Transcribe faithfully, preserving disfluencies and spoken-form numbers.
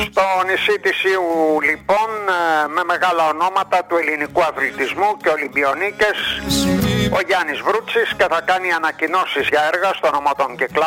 Στο νησί της Ιου λοιπόν, με μεγάλα ονόματα του ελληνικού αθλητισμού και Ολυμπιονίκες, ο Γιάννης Βρούτσης, και θα κάνει ανακοινώσεις για έργα στο νομό των Κυκλάδων.